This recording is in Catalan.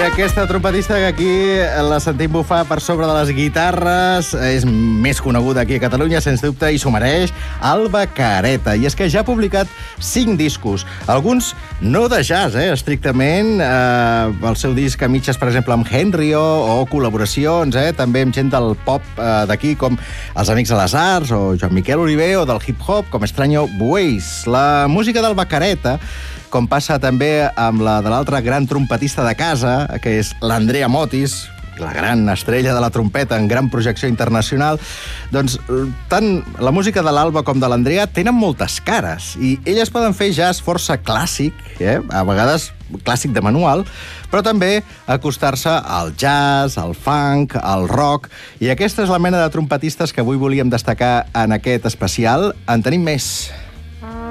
aquesta trompetista que aquí la sentim bufar per sobre de les guitarres és més coneguda aquí a Catalunya, sens dubte, i s'ho mereix, Alba Careta. I és que ja ha publicat 5 discos, alguns no de jazz, estrictament, el seu disc a mitges, per exemple, amb Henry o col·laboracions, també amb gent del pop d'aquí, com els Amics de les Arts, o Joan Miquel Oliver, o del hip-hop, com Estranyo Bueis. La música d'Alba Careta, com passa també amb la de l'altra gran trompetista de casa, que és l'Andrea Motis, la gran estrella de la trompeta en gran projecció internacional, doncs tant la música de l'Alba com de l'Andrea tenen moltes cares, i elles poden fer jazz força clàssic, a vegades clàssic de manual, però també acostar-se al jazz, al funk, al rock, i aquesta és la mena de trompetistes que avui volíem destacar en aquest especial. En tenim més.